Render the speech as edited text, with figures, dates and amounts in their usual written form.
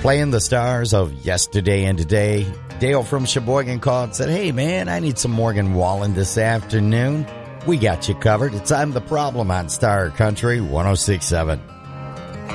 Playing the stars of yesterday and today. Dale from Sheboygan called and said, hey, man, I need some Morgan Wallen this afternoon. We got you covered. It's I'm the Problem on Star Country 106.7.